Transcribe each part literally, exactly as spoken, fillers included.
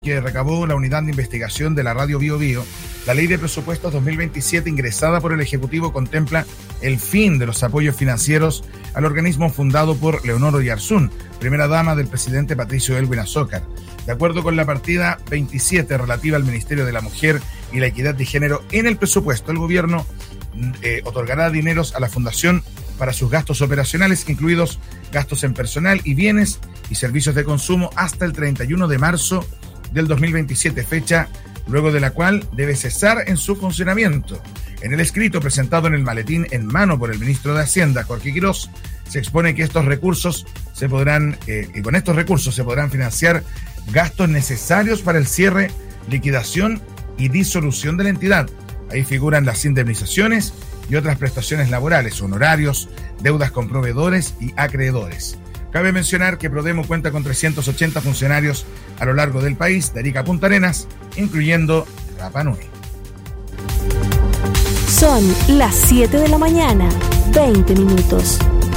que recabó la unidad de investigación de la radio Bío Bío, la ley de presupuestos dos mil veintisiete ingresada por el Ejecutivo contempla el fin de los apoyos financieros al organismo fundado por Leonor Oyarzún, primera dama del presidente Patricio Elwin Azócar. De acuerdo con la partida veintisiete relativa al Ministerio de la Mujer y la Equidad de Género en el presupuesto, el gobierno eh, otorgará dineros a la fundación para sus gastos operacionales, incluidos gastos en personal y bienes y servicios de consumo hasta el treinta y uno de marzo del dos mil veintisiete, fecha luego de la cual debe cesar en su funcionamiento. En el escrito presentado en el maletín en mano por el ministro de Hacienda, Jorge Quirós, se expone que estos recursos se podrán, eh, y con estos recursos se podrán financiar gastos necesarios para el cierre, liquidación y disolución de la entidad. Ahí figuran las indemnizaciones y otras prestaciones laborales, honorarios, deudas con proveedores y acreedores. Cabe mencionar que Prodemo cuenta con trescientos ochenta funcionarios a lo largo del país, de Arica a Punta Arenas, incluyendo Rapa Nui. Son las siete de la mañana, veinte minutos.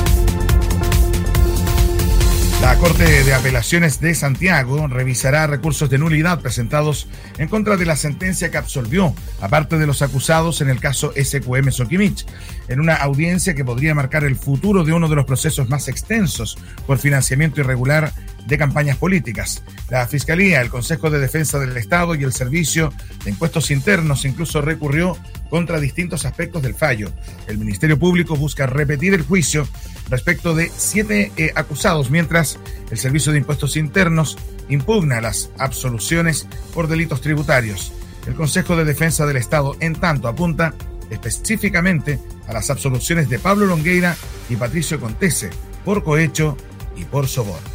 La Corte de Apelaciones de Santiago revisará recursos de nulidad presentados en contra de la sentencia que absolvió a parte de los acusados en el caso S Q M Soquimich, en una audiencia que podría marcar el futuro de uno de los procesos más extensos por financiamiento irregular de campañas políticas. La Fiscalía, el Consejo de Defensa del Estado y el Servicio de Impuestos Internos incluso recurrió contra distintos aspectos del fallo. El Ministerio Público busca repetir el juicio respecto de siete eh, acusados, mientras el Servicio de Impuestos Internos impugna las absoluciones por delitos tributarios. El Consejo de Defensa del Estado, en tanto, apunta específicamente a las absoluciones de Pablo Longueira y Patricio Contese por cohecho y por soborno.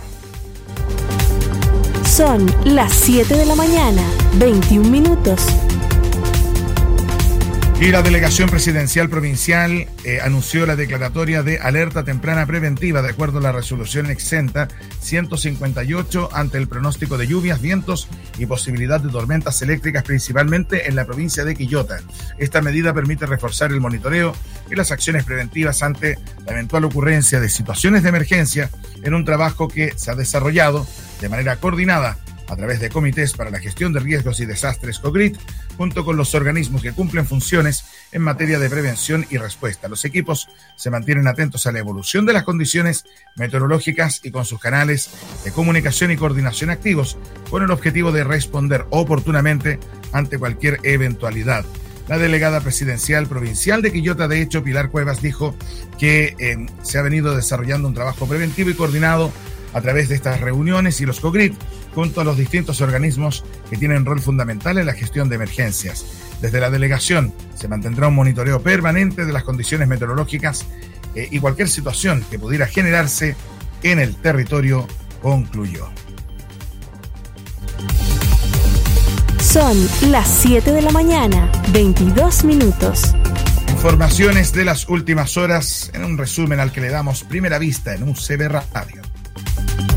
Son las siete de la mañana, veintiún minutos. Y la delegación presidencial provincial eh, anunció la declaratoria de alerta temprana preventiva de acuerdo a la resolución exenta ciento cincuenta y ocho ante el pronóstico de lluvias, vientos y posibilidad de tormentas eléctricas principalmente en la provincia de Quillota. Esta medida permite reforzar el monitoreo y las acciones preventivas ante la eventual ocurrencia de situaciones de emergencia en un trabajo que se ha desarrollado de manera coordinada a través de comités para la gestión de riesgos y desastres COGRIT, junto con los organismos que cumplen funciones en materia de prevención y respuesta. Los equipos se mantienen atentos a la evolución de las condiciones meteorológicas y con sus canales de comunicación y coordinación activos, con el objetivo de responder oportunamente ante cualquier eventualidad. La delegada presidencial provincial de Quillota, de hecho, Pilar Cuevas, dijo que eh, se ha venido desarrollando un trabajo preventivo y coordinado a través de estas reuniones y los COGRIT, junto a los distintos organismos que tienen rol fundamental en la gestión de emergencias. Desde la delegación se mantendrá un monitoreo permanente de las condiciones meteorológicas eh, y cualquier situación que pudiera generarse en el territorio, concluyó. Son las siete de la mañana, veintidós minutos. Informaciones de las últimas horas en un resumen al que le damos primera vista en U C B Radio.